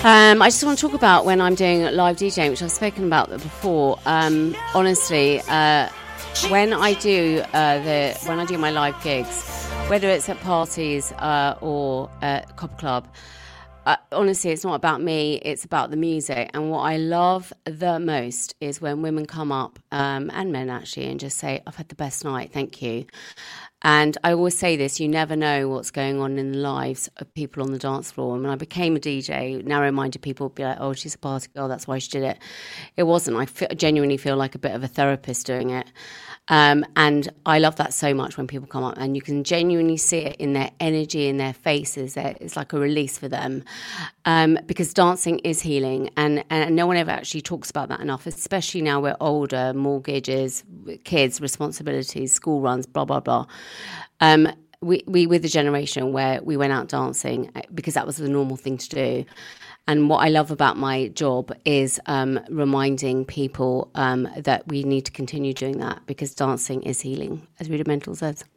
I just want to talk about when I'm doing live DJing, which I've spoken about before. Honestly, when I do my live gigs, whether it's at parties or at Copper Club, honestly, it's not about me, it's about the music. And what I love the most is when women come up, and men actually, and just say, I've had the best night, thank you. And I always say this, you never know what's going on in the lives of people on the dance floor. And when I became a DJ, narrow-minded people would be like, oh, she's a party girl, that's why she did it. It wasn't. I genuinely feel like a bit of a therapist doing it. And I love that so much when people come up and you can genuinely see it in their energy, in their faces. It's like a release for them, because dancing is healing, and no one ever actually talks about that enough, especially now we're older, mortgages, kids, responsibilities, school runs, blah, blah, blah. We were the generation where we went out dancing because that was the normal thing to do. And what I love about my job is reminding people that we need to continue doing that because dancing is healing, as Rudimental says.